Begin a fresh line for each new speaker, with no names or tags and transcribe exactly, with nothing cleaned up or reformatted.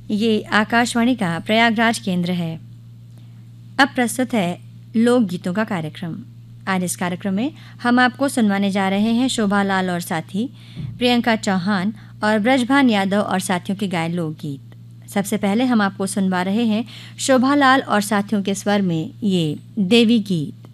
ये आकाशवाणी का प्रयागराज केंद्र है। अब प्रस्तुत है लोकगीतों का कार्यक्रम। आज इस कार्यक्रम में हम आपको सुनवाने जा रहे हैं शोभा लाल और साथी, प्रियंका चौहान और ब्रजभान यादव और साथियों के गाए लोकगीत। सबसे पहले हम आपको सुनवा रहे हैं शोभा लाल और साथियों के स्वर में ये देवी गीत।